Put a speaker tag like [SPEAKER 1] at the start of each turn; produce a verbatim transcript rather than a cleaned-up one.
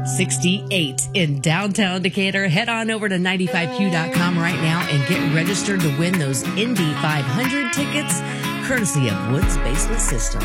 [SPEAKER 1] sixty-eight in downtown Decatur. Head on over to ninety-five Q dot com right now and get registered to win those Indy five hundred tickets, courtesy of Woods Basement Systems.